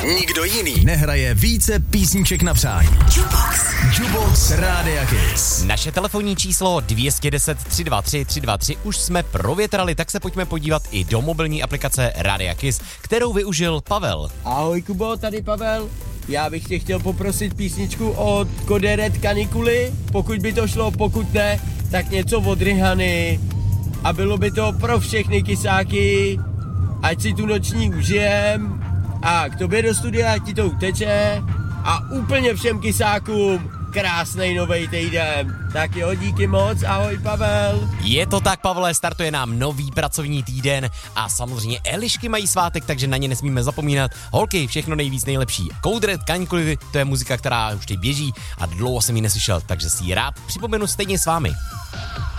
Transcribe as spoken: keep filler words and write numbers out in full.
Nikdo jiný nehraje více písniček na přání. Jukebox. Jukebox Rádia Kiss. Naše telefonní číslo dvě deset tři dva tři tři dva tři už jsme provětrali, tak se pojďme podívat i do mobilní aplikace Rádia Kiss, kterou využil Pavel. Ahoj Kubo, tady Pavel. Já bych tě chtěl poprosit písničku od Koderet Kanikuly, pokud by to šlo, pokud ne, tak něco od Rihany. A bylo by to pro všechny kysáky, ať si tu noční užijem a k tobě do studia ti to uteče a úplně všem kysákům krásnej novej týden. Tak jo, díky moc, ahoj Pavel. Je to tak, Pavle, startuje nám nový pracovní týden a samozřejmě Elišky mají svátek, takže na ně nesmíme zapomínat. Holky, všechno nejvíc nejlepší. Koderet Kanikuly, to je muzika, která už teď běží a dlouho jsem ji neslyšel, takže si ji rád připomenu stejně s vámi.